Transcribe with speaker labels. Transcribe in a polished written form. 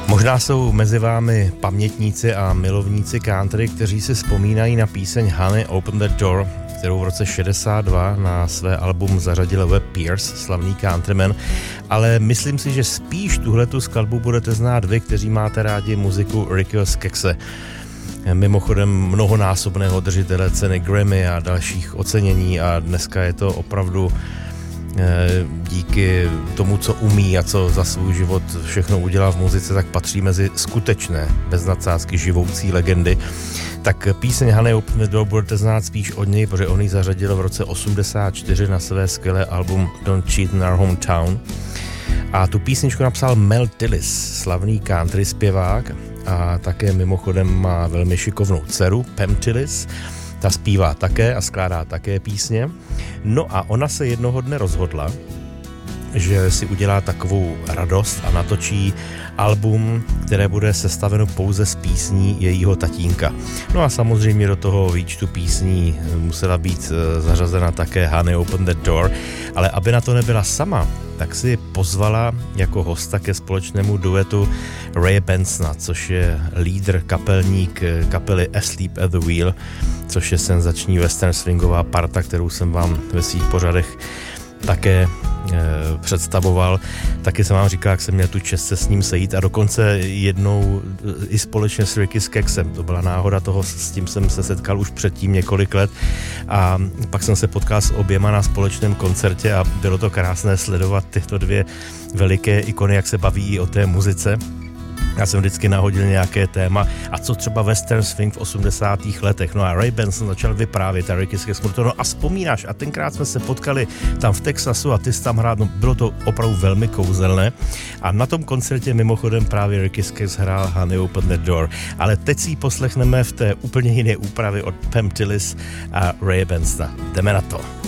Speaker 1: Možná jsou mezi vámi pamětníci a milovníci country, kteří si vzpomínají na píseň Honey Open the Door, kterou v roce 62 na své album zařadil Webb Pierce, slavný countryman, ale myslím si, že spíš tuhletu skladbu budete znát vy, kteří máte rádi muziku Rickyho Skexe. Mimochodem mnohonásobného držitele ceny Grammy a dalších ocenění, a dneska je to opravdu díky tomu, co umí a co za svůj život všechno udělal v muzice, tak patří mezi skutečné, bez nadsázky živoucí legendy. Tak píseň Honey Open the Door budete znát spíš od něj, protože on ji zařadil v roce 84 na své skvělé album Don't Cheat in Our Hometown. A tu písničku napsal Mel Tillis, slavný country zpěvák, a také mimochodem má velmi šikovnou dceru Pam Tillis. Ta zpívá také a skládá také písně. No a ona se jednoho dne rozhodla, že si udělá takovou radost a natočí album, které bude sestaveno pouze z písní jejího tatínka. No a samozřejmě do toho výčtu písní musela být zařazena také Honey Open the Door, ale aby na to nebyla sama, tak si pozvala jako hosta ke společnému duetu Ray Bensona, což je lídr, kapelník kapely Asleep at the Wheel, což je senzační western swingová parta, kterou jsem vám ve svých pořadech také představoval. Taky jsem vám říkal, jak jsem měl tu čest se s ním sejít, a dokonce jednou i společně s Ricky Skexem. To byla náhoda toho, s tím jsem se setkal už předtím několik let, a pak jsem se potkal s oběma na společném koncertě a bylo to krásné sledovat tyto dvě veliké ikony, jak se baví i o té muzice. Já jsem vždycky nahodil nějaké téma, a co třeba western swing v 80. letech. No a Ray Benson začal vyprávět a Ricky Skexs mu to, no a vzpomínáš, a tenkrát jsme se potkali tam v Texasu a ty jsi tam hrál, no bylo to opravdu velmi kouzelné. A na tom koncertě mimochodem právě Ricky Skexs hrál Honey Open the Door. Ale teď si ji poslechneme v té úplně jiné úpravě od Pam Tillis a Ray Bensona. Jdeme na to.